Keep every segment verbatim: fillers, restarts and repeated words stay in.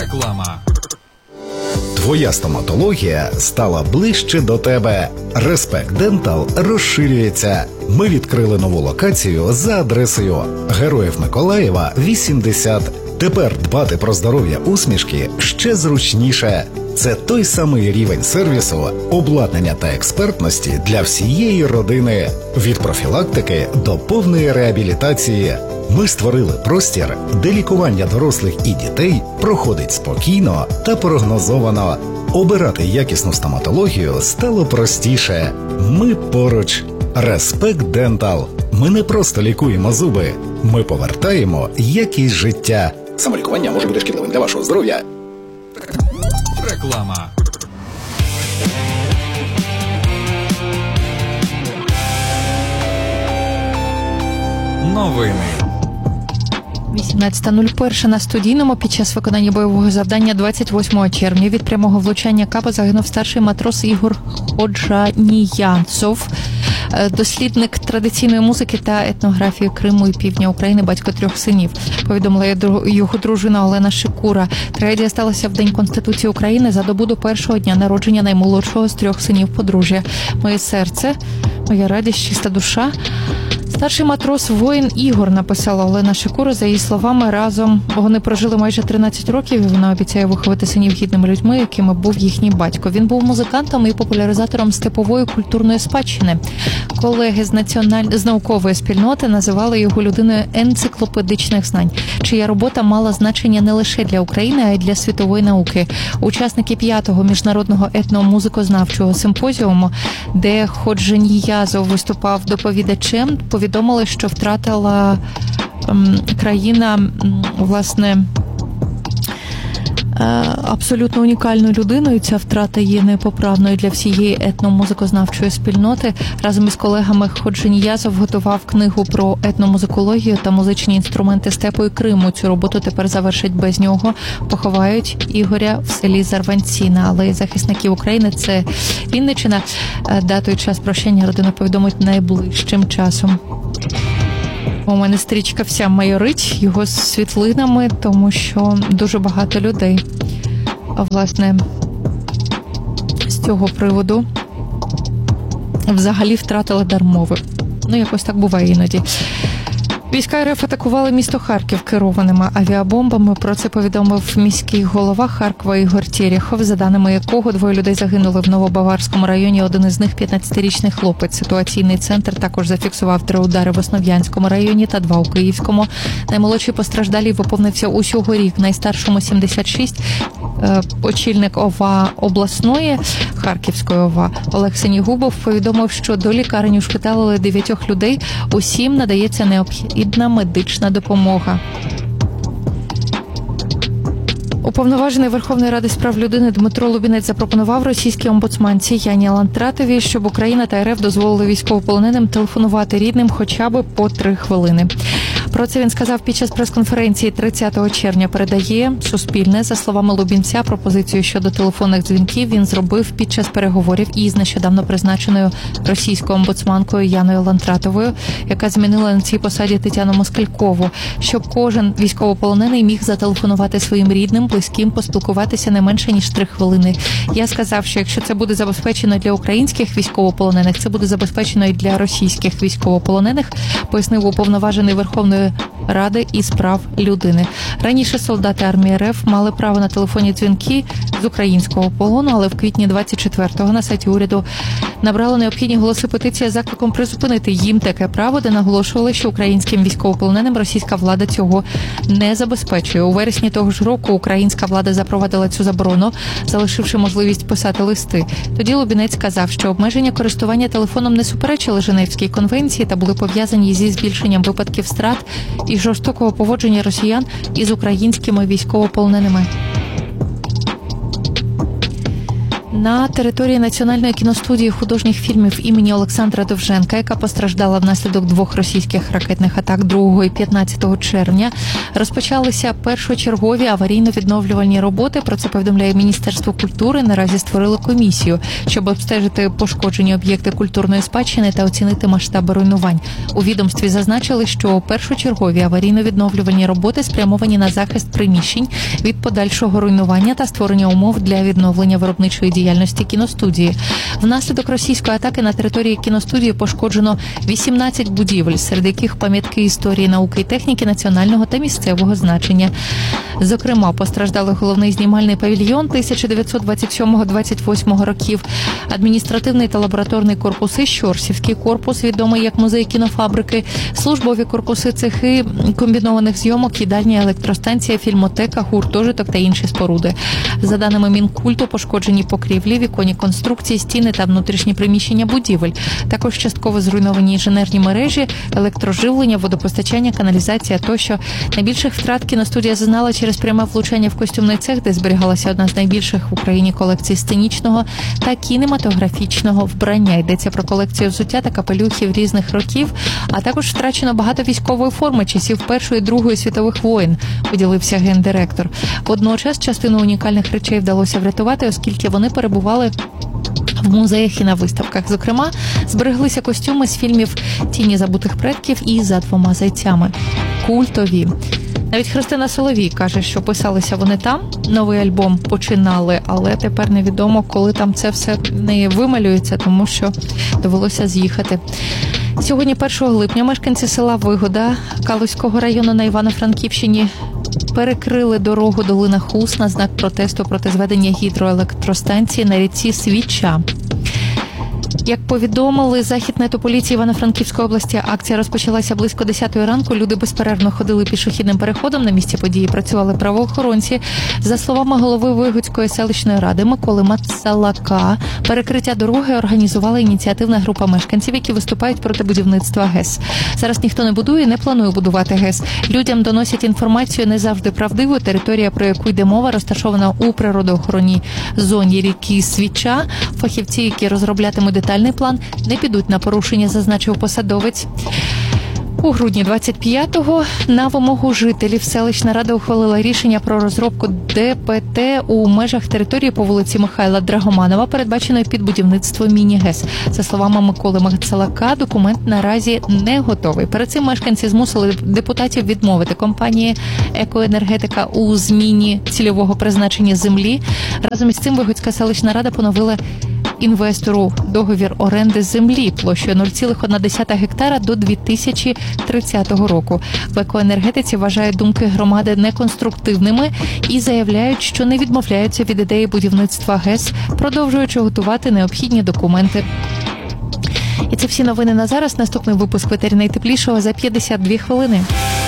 Реклама. Твоя стоматологія стала ближче до тебе. Респект Дентал розширюється. Ми відкрили нову локацію за адресою Героїв Миколаєва, вісімдесят. Тепер дбати про здоров'я усмішки ще зручніше. Це той самий рівень сервісу, обладнання та експертності для всієї родини. Від профілактики до повної реабілітації. Ми створили простір, де лікування дорослих і дітей проходить спокійно та прогнозовано. Обирати якісну стоматологію стало простіше. Ми поруч. Респект Дентал. Ми не просто лікуємо зуби. Ми повертаємо якість життя. Самолікування може бути шкідливим для вашого здоров'я. Реклама. Новини. вісімнадцята нуль один на студійному. Під час виконання бойового завдання двадцять восьмого червня від прямого влучання каба загинув старший матрос Ігор Ходжаніянцов, дослідник традиційної музики та етнографії Криму і півдня України, батько трьох синів. Повідомила його дружина Олена Шикура. Трагедія сталася в День Конституції України за добу до першого дня народження наймолодшого з трьох синів подружжя. Моє серце, моя радість, чиста душа. Старший матрос воїн Ігор, написала Олена Шикура. За її словами, разом вони прожили майже тринадцять років, і вона обіцяє виховати синів гідними людьми, якими був їхній батько. Він був музикантом і популяризатором степової культурної спадщини. Колеги з, національ... з наукової спільноти називали його людиною енциклопедичних знань, чия робота мала значення не лише для України, а й для світової науки. Учасники п'ятого міжнародного етномузикознавчого симпозіуму, де Ходжаніянцов виступав доповідачем, повідомили, що втратила ем, країна, ем, власне, е, абсолютно унікальну людину, і ця втрата є непоправною для всієї етномузикознавчої спільноти. Разом із колегами Ходжаніянцов готував книгу про етномузикологію та музичні інструменти степу і Криму. Цю роботу тепер завершать без нього. Поховають Ігоря в селі Зарванці на Алеї захисників України. Це Вінниччина. Дату і час прощання родина повідомить найближчим часом. У мене стрічка вся майорить його з світлинами, тому що дуже багато людей, власне, з цього приводу взагалі втратили дар мови. Ну, якось так буває іноді. Війська РФ атакували місто Харків керованими авіабомбами. Про це повідомив міський голова Харкова Ігор Терехов, за даними якого двоє людей загинули в Новобаварському районі, один із них п'ятнадцятирічний хлопець. Ситуаційний центр також зафіксував три удари в Основ'янському районі та два у Київському. Наймолодший постраждалий виповнився усього рік, найстаршому сімдесят шість. Очільник ОВА обласної Харківської ОВА Олег Сенігубов повідомив, що до лікарень ушпиталили дев'ятьох людей, усім надається необхідна медична допомога. Уповноважений Верховної Ради з прав людини Дмитро Лубінець запропонував російській омбудсманці Яні Лантратовій, щоб Україна та РФ дозволили військовополоненим телефонувати рідним хоча б по три хвилини. Про це він сказав під час прес-конференції тридцятого червня. Передає Суспільне. За словами Лубінця, пропозицію щодо телефонних дзвінків він зробив під час переговорів із нещодавно призначеною російською омбудсманкою Яною Лантратовою, яка змінила на цій посаді Тетяну Москалькову, щоб кожен військовополонений міг зателефонувати своїм рідним, близьким, поспілкуватися не менше, ніж три хвилини. Я сказав, що якщо це буде забезпечено для українських військовополонених, це буде забезпечено і для російських військовополонених, пояснив уповноважений Верховної Ради із прав людини. Раніше солдати армії РФ мали право на телефонні дзвінки з українського полону, але в квітні двадцять четвертого на сайті уряду набрали необхідні голоси петиція з закликом призупинити їм таке право, де наголошували, що українським військовополоненим російська влада цього не забезпечує. У вересні того ж року українська влада запровадила цю заборону, залишивши можливість писати листи. Тоді Лубінець сказав, що обмеження користування телефоном не суперечили Женевській конвенції та були пов'язані зі збільшенням випадків страт і жорстокого поводження росіян із українськими військовополоненими. На території Національної кіностудії художніх фільмів імені Олександра Довженка, яка постраждала внаслідок двох російських ракетних атак другого і п'ятнадцятого червня, розпочалися першочергові аварійно-відновлювальні роботи. Про це повідомляє Міністерство культури. Наразі створили комісію, щоб обстежити пошкоджені об'єкти культурної спадщини та оцінити масштаби руйнувань. У відомстві зазначили, що першочергові аварійно-відновлювальні роботи спрямовані на захист приміщень від подальшого руйнування та створення умов для відновлення виробничої діяльності кіностудії. Внаслідок російської атаки на території кіностудії пошкоджено вісімнадцять будівель, серед яких пам'ятки історії, науки і техніки національного та місцевого значення. Зокрема, постраждали головний знімальний павільйон тисяча дев'ятсот двадцять сьомого - двадцять восьмого років, адміністративний та лабораторний корпуси, Щорсівський корпус, відомий як музей кінофабрики, службові корпуси, цехи комбінованих зйомок, їдальня, електростанція, фільмотека, гуртожиток та інші споруди. За даними Мінкульту, пошкоджені покрівлі, віконні конструкції, стіни та внутрішні приміщення будівель. Також частково зруйновані інженерні мережі, електроживлення, водопостачання, каналізація тощо. Найбільших втрат кіностудія зазнала через пряме влучання в костюмний цех, де зберігалася одна з найбільших в Україні колекцій сценічного та кінематографічного вбрання. Йдеться про колекцію взуття та капелюхів різних років, а також втрачено багато військової форми часів Першої і Другої світових воєн, поділився гендиректор. Водночас частину унікальних речей вдалося врятувати, оскільки вони перебували в музеях і на виставках. Зокрема, збереглися костюми з фільмів «Тіні забутих предків» і «За двома зайцями». Культові. Навіть Христина Соловій каже, що писалися вони там, новий альбом починали, але тепер невідомо, коли там це все не вималюється, тому що довелося з'їхати. Сьогодні, першого липня, мешканці села Вигода Калузького району на Івано-Франківщині перекрили дорогу долина Хус на знак протесту проти зведення гідроелектростанції на річці Свіча. Як повідомили Західнету поліції Івано-Франківської області, акція розпочалася близько десятої ранку. Люди безперервно ходили пішохідним переходом. На місці події працювали правоохоронці. За словами голови Вигодської селищної ради Миколи Мацалака, перекриття дороги організувала ініціативна група мешканців, які виступають проти будівництва ГЕС. Зараз ніхто не будує і не планує будувати ГЕС. Людям доносять інформацію не завжди правдиву. Територія, про яку йде мова, розташована у природоохоронній зоні ріки Свіча. Фахівці, які розроблятимуть детальний план, не підуть на порушення, зазначив посадовець. У грудні двадцять п'ятого на вимогу жителів селищна рада ухвалила рішення про розробку ДПТ у межах території по вулиці Михайла Драгоманова, передбаченої під будівництво міні-ГЕС. За словами Миколи Мацалака, документ наразі не готовий. Перед цим мешканці змусили депутатів відмовити компанії «Екоенергетика» у зміні цільового призначення землі. Разом із цим Вигодська селищна рада поновила інвестору договір оренди землі площею нуль цілих одна десята гектара до дві тисячі тридцятого року. В екоенергетиці вважають думки громади неконструктивними і заявляють, що не відмовляються від ідеї будівництва ГЕС, продовжуючи готувати необхідні документи. І це всі новини на зараз. Наступний випуск «Ветері найтеплішого» за п'ятдесят дві хвилини.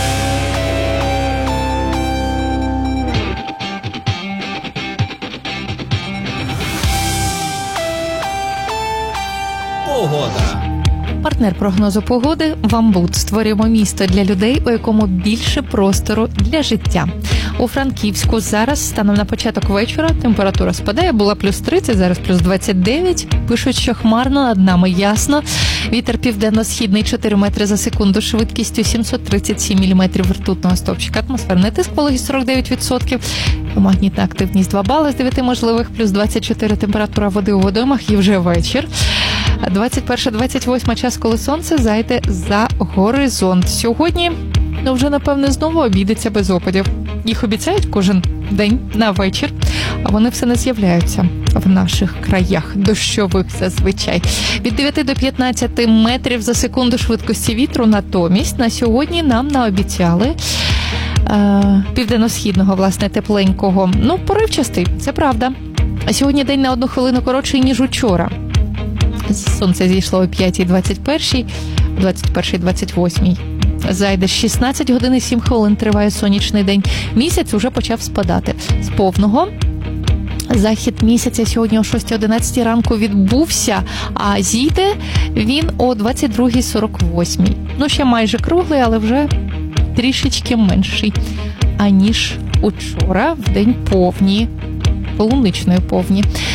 Погода. Партнер прогнозу погоди «Вамбут». Створюємо місто для людей, у якому більше простору для життя. У Франківську зараз, станом на початок вечора, температура спадає, була плюс тридцять, зараз плюс двадцять дев'ять. Пишуть, що хмарно, над нами ясно. Вітер південно-східний чотири метри за секунду, швидкістю сімсот тридцять сім міліметрів ртутного стовпчика. Атмосферний тиск, вологість сорок дев'ять відсотків. Магнітна активність два бали з дев'яти можливих, плюс двадцять чотири температура води у водоймах і вже вечір. двадцять перше - двадцять восьме час, коли сонце зайде за горизонт. Сьогодні, ну вже, напевне, знову обійдеться без опадів. Їх обіцяють кожен день на вечір, а вони все не з'являються в наших краях, дощових зазвичай. Від дев'яти до п'ятнадцяти метрів за секунду швидкості вітру. Натомість на сьогодні нам наобіцяли е- південно-східного, власне, тепленького. Ну, поривчастий, це правда. А сьогодні день на одну хвилину коротший, ніж учора. Сонце зійшло о п'ятій двадцять першій, двадцять першій двадцять восьмій. Зайде шістнадцять годин і сім хвилин триває сонячний день. Місяць уже почав спадати. З повного захід місяця сьогодні о шостій одинадцятій ранку відбувся, а зійде він о двадцять другій сорок восьмій. Ну, ще майже круглий, але вже трішечки менший, аніж учора, в день повні, полуничної повні.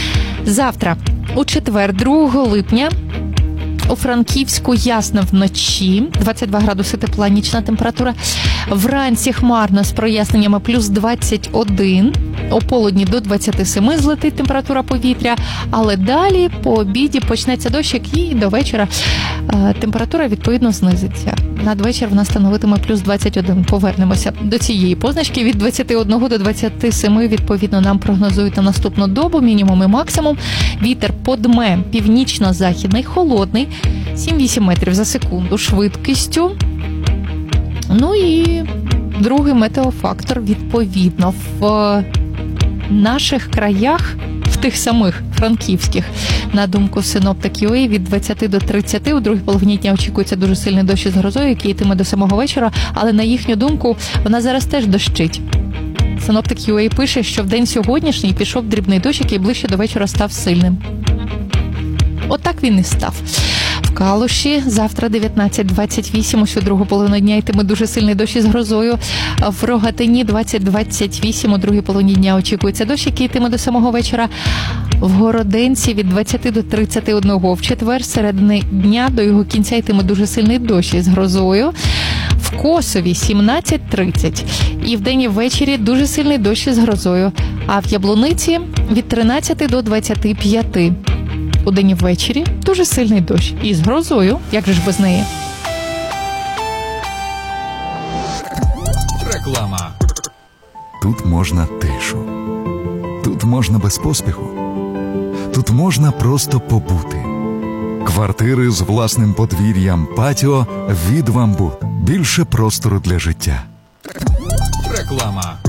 Завтра, у четвер, другого липня, у Франківську ясно вночі, двадцять два градуси тепла, нічна температура. Вранці хмарно з проясненнями плюс двадцять один. О полудні до двадцять сім злетить температура повітря. Але далі по обіді почнеться дощик і до вечора е, температура відповідно знизиться. Надвечір вона становитиме плюс двадцять один. Повернемося до цієї позначки. Від двадцять один до двадцять сім відповідно нам прогнозують на наступну добу. Мінімум і максимум. Вітер подме північно-західний, холодний. сім-вісім метрів за секунду швидкістю. Ну і другий метеофактор, відповідно, в наших краях, в тих самих франківських, на думку синоптиків, від двадцять до тридцяти, у другій половині дня очікується дуже сильний дощ із грозою, який йтиме до самого вечора, але на їхню думку, вона зараз теж дощить. Синоптик ю ей пише, що в день сьогоднішній пішов дрібний дощ, який ближче до вечора став сильним. Отак він і став. В Калуші завтра дев'ятнадцять двадцять вісім, усю другу половину дня йтиме дуже сильний дощ із грозою. В Рогатині двадцять двадцять вісім, у другій половині дня очікується дощ, який йтиме до самого вечора. В Городенці від двадцяти до тридцяти одного, в четвер середини дня до його кінця йтиме дуже сильний дощ із грозою. В Косові сімнадцять тридцять і вдень і ввечері дуже сильний дощ із грозою. А в Яблуниці від тринадцяти до двадцяти п'яти. Удень і ввечері дуже сильний дощ. І з грозою, як же ж без неї. Реклама. Тут можна тишу. Тут можна без поспіху. Тут можна просто побути. Квартири з власним подвір'ям, патіо від «Вамбут». Більше простору для життя. Реклама.